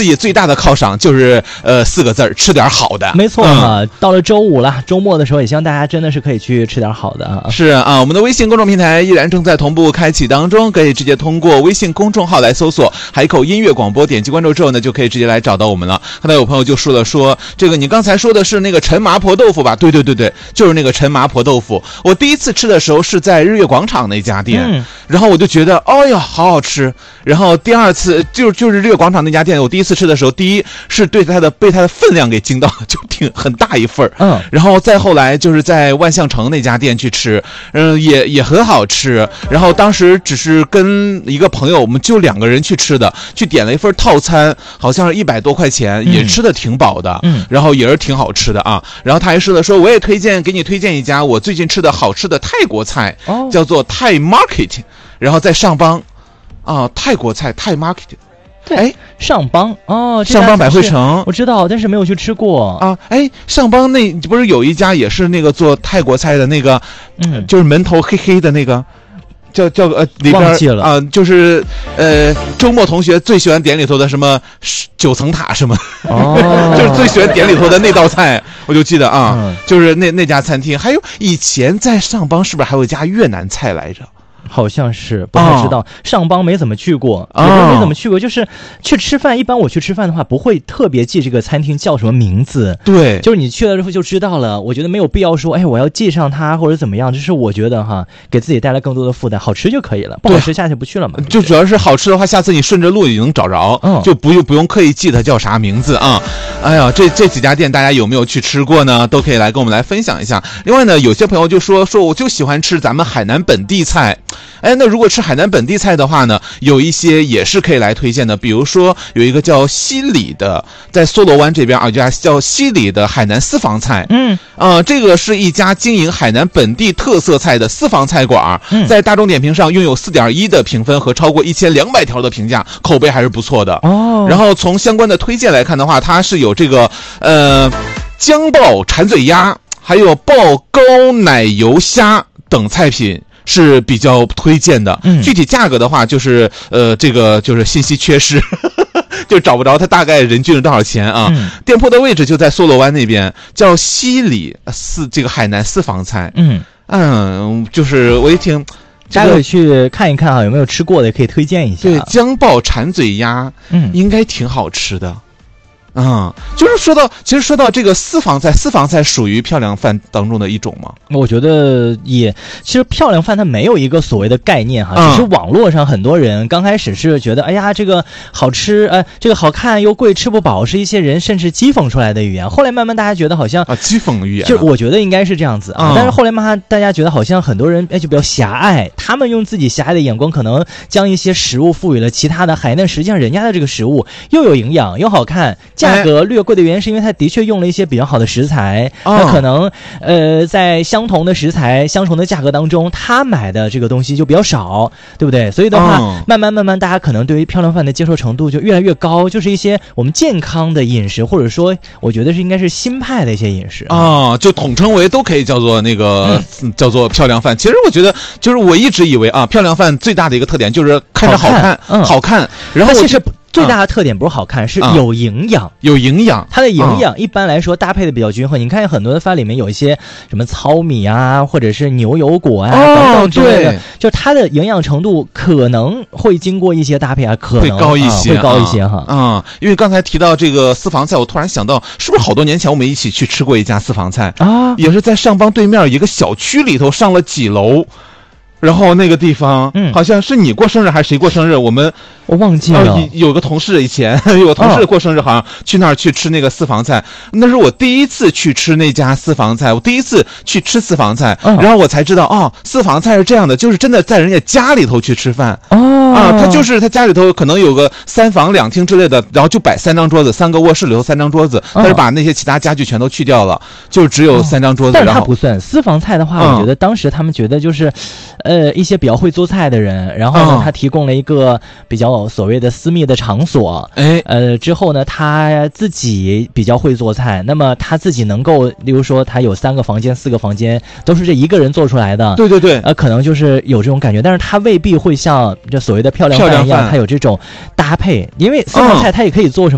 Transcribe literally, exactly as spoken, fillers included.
自己最大的犒赏就是呃四个字儿，吃点好的。 没错啊、嗯，到了周五了，周末的时候也希望大家真的是可以去吃点好的啊。 是啊，我们的微信公众平台依然正在同步开启当中，可以直接通过微信公众号来搜索海口音乐广播，点击关注之后呢，就可以直接来找到我们了。刚才有朋友就说了说，这个你刚才说的是那个陈麻婆豆腐吧？对对对对，就是那个陈麻婆豆腐。我第一次吃的时候是在日月广场那家店，嗯、然后我就觉得，哎呀，好好吃。然后第二次就就是日月广场那家店，我第一次吃的时候，第一是对它的被它的分量给惊到，就挺很大一份儿，嗯，然后再后来就是在万象城那家店去吃，嗯，也也很好吃。然后当时只是跟一个朋友，我们就两个人去吃的，去点了一份套餐，好像是一百多块钱，也吃的挺饱的，嗯，然后也是挺好吃的啊。然后他还说了说，我也推荐给你推荐一家我最近吃的好吃的泰国菜，哦、叫做泰 Market， 然后在上邦，啊，泰国菜泰 Market。 哎，上邦哦， 上邦百汇城我知道，但是没有去吃过啊。哎，上邦那不是有一家也是那个做泰国菜的那个，嗯，就是门头黑黑的那个，叫叫呃里边啊、呃，就是呃周末同学最喜欢点里头的什么九层塔什么，哦，就是最喜欢点里头的那道菜，我就记得啊，嗯、就是那那家餐厅。还有以前在上邦是不是还有一家越南菜来着？ 好像是不太知道，哦、上邦没怎么去过，也不是没怎么去过，就是去吃饭。一般我去吃饭的话，不会特别记这个餐厅叫什么名字。 对， 就是你去了之后就知道了。我觉得没有必要说，哎，我要记上它或者怎么样。这是我觉得哈，给自己带来更多的负担。好吃就可以了，不好吃下去不去了嘛。 就主要是好吃的话，下次你顺着路也能找着，嗯、就不用不用刻意记它叫啥名字啊。哎呀，这这几家店大家有没有去吃过呢？都可以来跟我们来分享一下。另外呢，有些朋友就说说我就喜欢吃咱们海南本地菜。哎，那如果吃海南本地菜的话呢，有一些也是可以来推荐的，比如说有一个叫西里的，在梭罗湾这边啊，叫西里的海南私房菜。嗯，呃，这个是一家经营海南本地特色菜的私房菜馆，嗯、在大众点评上拥有 四点一 的评分和超过一千两百条的评价，口碑还是不错的。哦，然后从相关的推荐来看的话，它是有这个呃姜爆馋嘴鸭，还有爆高奶油虾等菜品。是比较推荐的，嗯，具体价格的话，就是呃，这个就是信息缺失，就找不着它大概人均是多少钱啊？嗯、店铺的位置就在梭罗湾那边，叫西里私这个海南私房菜，嗯嗯，就是我一听， 大家可以去看一看啊，有没有吃过的也可以推荐一下。 对，姜爆馋嘴鸭，嗯，应该挺好吃的。嗯，就是说到，其实说到这个私房菜，私房菜属于漂亮饭当中的一种吗？ 我觉得也，其实漂亮饭它没有一个所谓的概念哈，只是网络上很多人刚开始是觉得，哎呀，这个好吃，呃，这个好看又贵，吃不饱，是一些人甚至讥讽出来的语言。后来慢慢大家觉得好像啊，讥讽语言， 就我觉得应该是这样子啊。嗯、但是后来慢慢大家觉得好像很多人哎就比较狭隘，他们用自己狭隘的眼光，可能将一些食物赋予了其他的海，但实际上人家的这个食物又有营养又好看。价格略贵的原因是因为它的确用了一些比较好的食材，那、哦、可能呃在相同的食材相同的价格当中，他买的这个东西就比较少，对不对？所以的话、哦、慢慢慢慢大家可能对于漂亮饭的接受程度就越来越高，就是一些我们健康的饮食，或者说我觉得是应该是新派的一些饮食啊、 哦，就统称为都可以叫做那个、嗯、叫做漂亮饭。其实我觉得就是我一直以为啊，漂亮饭最大的一个特点就是看着好看，好看，嗯、好看然后其实最大的特点不是好看，是有营养、嗯， 有营养。 它的营养一般来说搭配的比较均衡。你看很多的饭里面有一些什么糙米啊，或者是牛油果啊、哦、等等之类的，就它的营养程度可能会经过一些搭配啊，可能会高一些， 啊、会高一些哈。 啊、嗯，因为刚才提到这个私房菜，我突然想到，是不是好多年前我们一起去吃过一家私房菜啊？也是在上邦对面一个小区里头，上了几楼。然后那个地方，嗯，好像是你过生日还是谁过生日？我们我忘记了。 呃、有个同事以前有个同事过生日，好像去那儿去吃那个私房菜。那是我第一次去吃那家私房菜，我第一次去吃私房菜，嗯、然后我才知道哦，私房菜是这样的，就是真的在人家家里头去吃饭。哦，啊，他就是他家里头可能有个三房两厅之类的，然后就摆三张桌子，三个卧室里头三张桌子，但是把那些其他家具全都去掉了，就只有三张桌子。 但是它不算私房菜的话，我觉得当时他们觉得就是。呃，一些比较会做菜的人，然后呢，哦、他提供了一个比较所谓的私密的场所，哎，呃，之后呢，他自己比较会做菜，那么他自己能够，例如说，他有三个房间、四个房间，都是这一个人做出来的， 对对对， 呃，可能就是有这种感觉，但是他未必会像这所谓的漂亮饭一样，他有这种搭配，因为私房菜他也可以做什么。